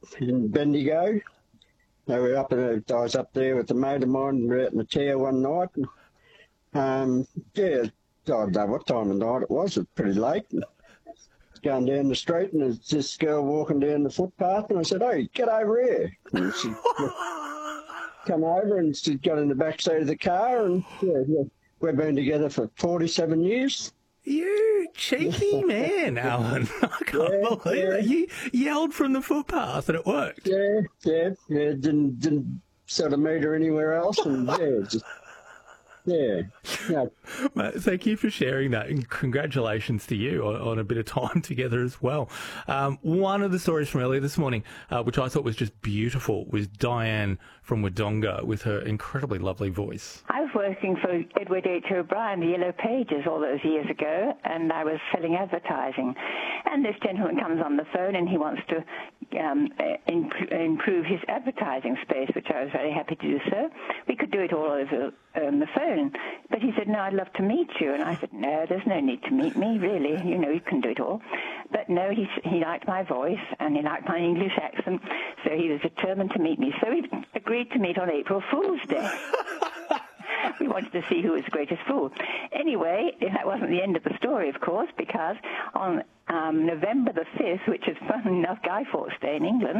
in Bendigo. They were I was up there with a mate of mine. We were out in the tower one night. Yeah, I don't know what time of night it was. It was pretty late. Going down the street, and there's this girl walking down the footpath, and I said, "Hey, get over here." And she come over, and she got in the back seat of the car, and we've been together for 47 years. You cheeky man, Alan. I can't believe it. You yelled from the footpath and it worked. Yeah. Didn't sort of meet her anywhere else, and yeah. Mate, thank you for sharing that, and congratulations to you on a bit of time together as well. One of the stories from earlier this morning, which I thought was just beautiful, was Diane from Wodonga with her incredibly lovely voice. I was working for Edward H. O'Brien, the Yellow Pages, all those years ago, and I was selling advertising. And this gentleman comes on the phone and he wants to improve his advertising space, which I was very happy to do so. We could do it all over the phone. But he said, "No, I'd love to meet you." And I said, "No, there's no need to meet me, really. You can do it all." But no, he liked my voice and he liked my English accent, so he was determined to meet me. So we agreed to meet on April Fool's Day. We wanted to see who was the greatest fool. Anyway, that wasn't the end of the story, of course, because on November the 5th, which is, fun enough, Guy Fawkes Day in England,